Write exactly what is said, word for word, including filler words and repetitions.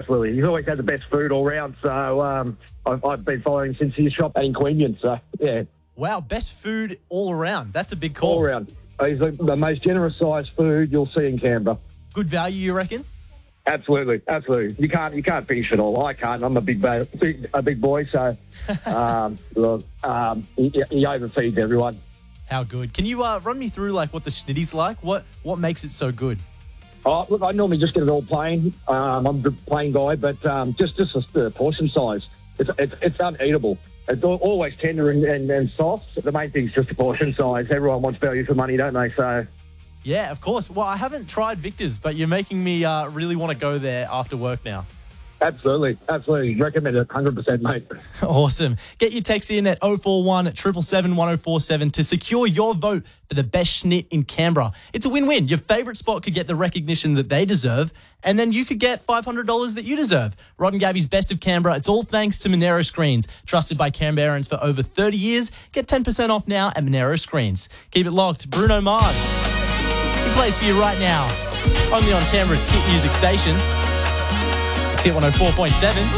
absolutely. He's always had the best food all round. So um, I've, I've been following since his shop in Queanbeyan. So, yeah. Wow, best food all around. That's a big call. All around. He's the, the most generous sized food you'll see in Canberra. Good value, you reckon? Absolutely, absolutely. You can't, you can't finish it all. I can't. I'm a big, ba- big a big boy, so um, look, um, he, he overfeeds everyone. How good? Can you uh, run me through like what the schnitty's like? What what makes it so good? Oh, look, I normally just get it all plain. Um, I'm a plain guy, but um, just just the portion size. It's it's, it's uneatable. It's always tender and, and, and soft. The main thing is just the portion size. Everyone wants value for money, don't they? So. Yeah, of course. Well, I haven't tried Victor's, but you're making me uh, really want to go there after work now. Absolutely. Absolutely. Recommend it one hundred percent, mate. Awesome. Get your text in at oh four one, seven seven seven, one oh four seven to secure your vote for the best schnit in Canberra. It's a win-win. Your favourite spot could get the recognition that they deserve, and then you could get five hundred dollars that you deserve. Rod and Gabby's Best of Canberra. It's all thanks to Monero Screens. Trusted by Canberrans for over thirty years. Get ten percent off now at Monero Screens. Keep it locked. Bruno Mars. He plays for you right now. Only on Canberra's hit music station. It's Hit one oh four point seven.